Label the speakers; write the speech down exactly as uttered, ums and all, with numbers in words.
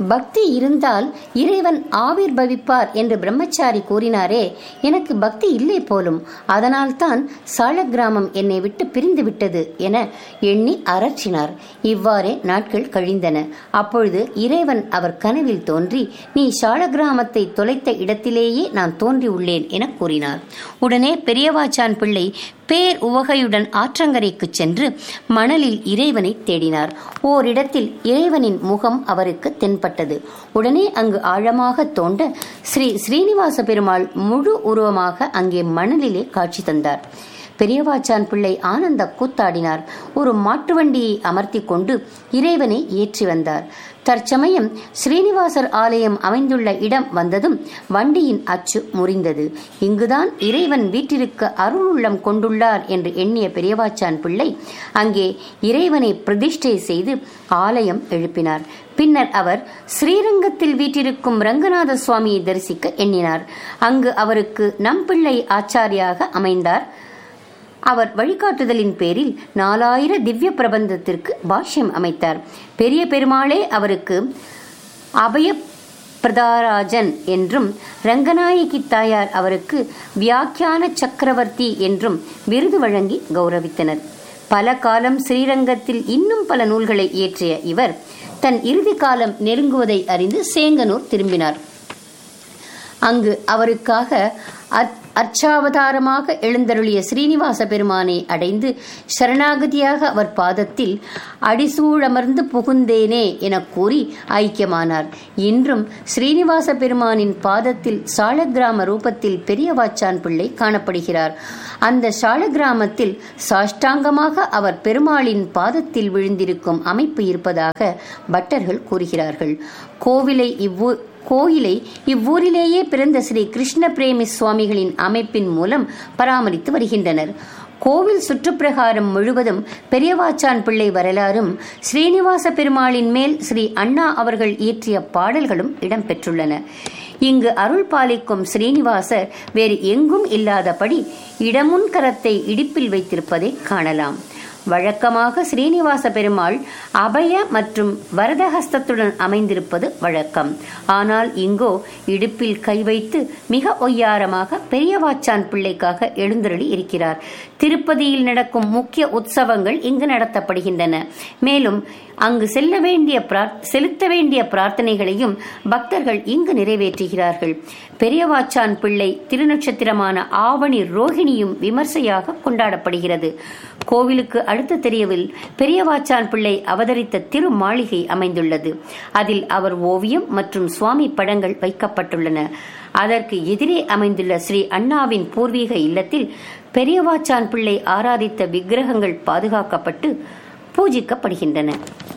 Speaker 1: பக்தி இருந்தால் இறைவன் ஆவிர்பவிப்பார் என்று பிரம்மச்சாரி கூறினாரே, எனக்கு பக்தி இல்லை போலும், அதனால்தான் சாலக்கிராமம் என்னை விட்டு பிரிந்து விட்டது என எண்ணி அரற்றினார். இவ்வாறே நாட்கள் கழிந்தன. அப்பொழுது இறைவன் அவர் கனவில் தோன்றி, நீ சாலக்கிராமத்தை தொலைத்த இடத்திலேயே நான் தோன்றி உள்ளேன் என கூறினார். உடனே பெரியவாச்சான் பிள்ளை பேர் உவகையுடன் ஆற்றங்கரைக்கு சென்று மணலில் இறைவனை தேடினார். ஓரிடத்தில் இறைவனின் முகம் அவருக்கு தென்பட்டது. உடனே அங்கு ஆழமாக தோண்ட ஸ்ரீ ஸ்ரீனிவாச பெருமாள் முழு உருவமாக அங்கே மணலிலே காட்சி தந்தார். பெரியவாச்சான் பிள்ளை ஆனந்த கூத்தாடினார். ஒரு மாட்டு வண்டியை அமர்த்தி கொண்டு இறைவனை ஏற்றி வந்தார். தற்சமயம் ஸ்ரீனிவாசர் ஆலயம் அமைந்துள்ள இடம் வந்ததும் வண்டியின் அச்சு முறிந்தது. இங்குதான் இறைவன் வீட்டிற்கு அருளுள்ளம் கொண்டுள்ளார் என்று எண்ணிய பெரியவாச்சான் பிள்ளை அங்கே இறைவனை பிரதிஷ்டை செய்து ஆலயம் எழுப்பினார். பின்னர் அவர் ஸ்ரீரங்கத்தில் வீற்றிருக்கும் ரங்கநாத சுவாமியை தரிசிக்க எண்ணினார். அங்கு அவருக்கு நம்பிள்ளை ஆச்சாரியாக அமைந்தார். அவர் வழிகாட்டுதலின் பேரில் நாலாயிர திவ்ய பிரபந்தத்திற்கு பாஷ்யம் அமைத்தார். பெரிய பெருமாளே அவருக்கு அபய பிரதாராஜன் என்றும், ரங்கநாயகி தாயார் அவருக்கு வியாக்கியான சக்கரவர்த்தி என்றும் விருது வழங்கி கௌரவித்தனர். பல காலம் ஸ்ரீரங்கத்தில் இன்னும் பல நூல்களை இயற்றிய இவர் தன் இறுதி காலம் நெருங்குவதை அறிந்து சேங்கனூர் திரும்பினார். அங்கு அவருக்காக அர்ச்சாவதாரமாக எழுந்தருளிய ஸ்ரீனிவாச பெருமானை அடைந்து சரணாகதியாக அவர் பாதத்தில் அடிசூழமர்ந்து புகுந்தேனே என கூறி ஐக்கியமானார். இன்றும் ஸ்ரீனிவாச பெருமானின் பாதத்தில் சாலக்கிராம ரூபத்தில் பெரியவாச்சான் பிள்ளை காணப்படுகிறார். அந்த சாலக்கிராமத்தில் சாஷ்டாங்கமாக அவர் பெருமாளின் பாதத்தில் விழுந்திருக்கும் அமைப்பு இருப்பதாக பட்டர்கள் கூறுகிறார்கள். கோவிலை இவ்வூ கோயிலை இவ்வூரிலேயே பிறந்த ஸ்ரீ கிருஷ்ண பிரேமி சுவாமிகளின் அமைப்பின் மூலம் பராமரித்து வருகின்றனர். கோவில் சுற்றுப்பிரகாரம் முழுவதும் பெரியவாச்சான் பிள்ளை வரலாறும் ஸ்ரீனிவாச பெருமாளின் மேல் ஸ்ரீ அண்ணா அவர்கள் இயற்றிய பாடல்களும் இடம்பெற்றுள்ளன. இங்கு அருள் பாலிக்கும் ஸ்ரீனிவாசர் வேறு எங்கும் இல்லாதபடி இடமுன் கரத்தை இடுப்பில் வைத்திருப்பதை காணலாம். வழக்கமாக ஸ்ரீனிவாச பெருமாள் அபய மற்றும் வரதஹஸ்தத்துடன் அமைந்திருப்பது வழக்கம். ஆனால் இங்கோ இடுப்பில் கை வைத்து மிக ஒய்யாரமாக பெரியவாச்சான் பிள்ளைக்காக எழுந்தருளி இருக்கிறார். திருப்பதியில் நடக்கும் முக்கிய உற்சவங்கள் இங்கு நடத்தப்படுகின்றன. மேலும் அங்கு செல்ல வேண்டிய செலுத்த வேண்டிய பிரார்த்தனைகளையும் பக்தர்கள் இங்கு நிறைவேற்றுகிறார்கள். பெரியவாச்சான் பிள்ளை திருநட்சத்திரமான ஆவணி ரோஹிணியும் விமர்சையாக கொண்டாடப்படுகிறது. கோவிலுக்கு அடுத்த தெருவில் பெரியவாச்சான் பிள்ளை அவதரித்த திரு மாளிகை அமைந்துள்ளது. அதில் அவர் ஓவியம் மற்றும் சுவாமி படங்கள் வைக்கப்பட்டுள்ளன. அதற்கு எதிரே அமைந்துள்ள ஸ்ரீ அண்ணாவின் பூர்வீக இல்லத்தில் பெரியவாச்சான் பிள்ளை ஆராதித்த விக்கிரகங்கள் பாதுகாக்கப்பட்டு பூஜிக்கப்படுகின்றன.